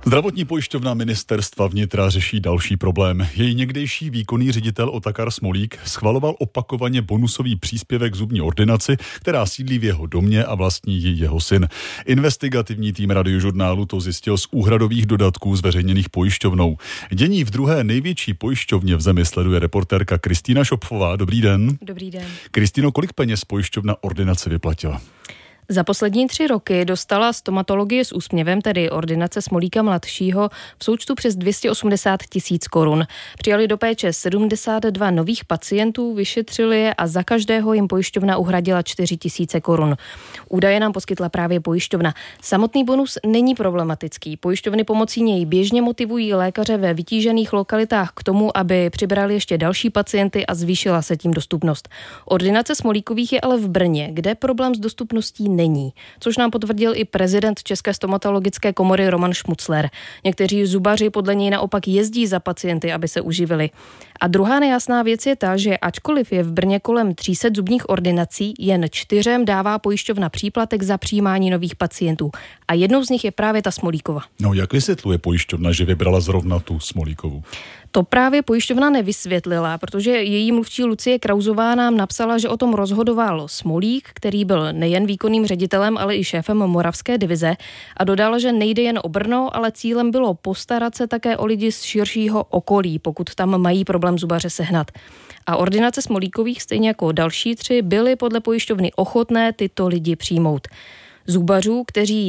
Zdravotní pojišťovna ministerstva vnitra řeší další problém. Její někdejší výkonný ředitel Otakar Smolík schvaloval opakovaně bonusový příspěvek zubní ordinaci, která sídlí v jeho domě a vlastní ji jeho syn. Investigativní tým Radiožurnálu to zjistil z úhradových dodatků zveřejněných pojišťovnou. Dění v druhé největší pojišťovně v zemi sleduje reportérka Kristýna Šopfová. Dobrý den. Dobrý den. Kristýno, kolik peněz pojišťovna ordinaci vyplatila? Za poslední 3 roky dostala stomatologie s úsměvem, tedy ordinace Smolíka mladšího, v součtu přes 280 000 korun. Přijali do péče 72 nových pacientů, vyšetřili je a za každého jim pojišťovna uhradila 4 000 korun. Údaje nám poskytla právě pojišťovna. Samotný bonus není problematický. Pojišťovny pomocí něj běžně motivují lékaře ve vytížených lokalitách k tomu, aby přibrali ještě další pacienty a zvýšila se tím dostupnost. Ordinace Smolíkových je ale v Brně, kde problém s dostupností není, což nám potvrdil i prezident České stomatologické komory Roman Šmucler. Někteří zubaři podle něj naopak jezdí za pacienty, aby se uživili. A druhá nejasná věc je ta, že ačkoliv je v Brně kolem 300 zubních ordinací, jen 4 dává pojišťovna příplatek za přijímání nových pacientů. A jednou z nich je právě ta Smolíkova. No, jak vysvětluje pojišťovna, že vybrala zrovna tu Smolíkovu? To právě pojišťovna nevysvětlila, protože její mluvčí Lucie Krauzová nám napsala, že o tom rozhodoval Smolík, který byl nejen výkonným ředitelem, ale i šéfem moravské divize, a dodala, že nejde jen o Brno, ale cílem bylo postarat se také o lidi z širšího okolí, pokud tam mají problém zubaře sehnat. A ordinace Smolíkových, stejně jako další 3, byly podle pojišťovny ochotné tyto lidi přijmout. Zubařů, kteří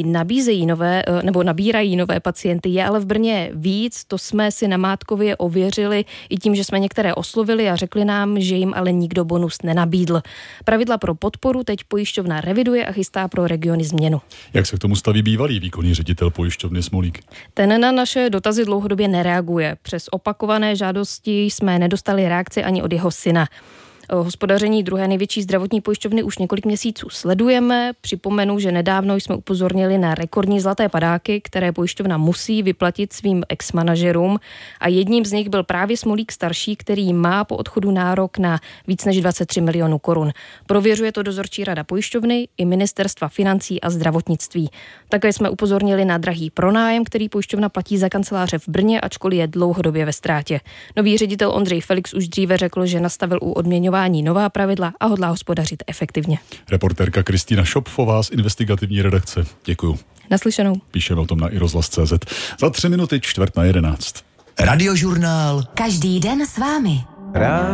nabírají nové pacienty, je ale v Brně víc. To jsme si namátkově ověřili i tím, že jsme některé oslovili a řekli nám, že jim ale nikdo bonus nenabídl. Pravidla pro podporu teď pojišťovna reviduje a chystá pro regiony změnu. Jak se k tomu staví bývalý výkonný ředitel pojišťovny Smolík? Ten na naše dotazy dlouhodobě nereaguje. Přes opakované žádosti jsme nedostali reakci ani od jeho syna. Hospodaření druhé největší zdravotní pojišťovny už několik měsíců sledujeme. Připomenu, že nedávno jsme upozornili na rekordní zlaté padáky, které pojišťovna musí vyplatit svým ex-manažerům, a jedním z nich byl právě Smolík starší, který má po odchodu nárok na víc než 23 milionů korun. Prověřuje to dozorčí rada pojišťovny i ministerstva financí a zdravotnictví. Také jsme upozornili na drahý pronájem, který pojišťovna platí za kanceláře v Brně, ačkoliv je dlouhodobě ve ztrátě. Nový ředitel Ondřej Felix už dříve řekl, že nastavil u odměňování nová pravidla a hodlá hospodařit efektivně. Reportérka Kristýna Šopfová z investigativní redakce. Děkuju. Naslyšenou. Píšeme o tom na iRozhlas.cz. Za 3 minuty 10:45. Radiožurnál. Každý den s vámi.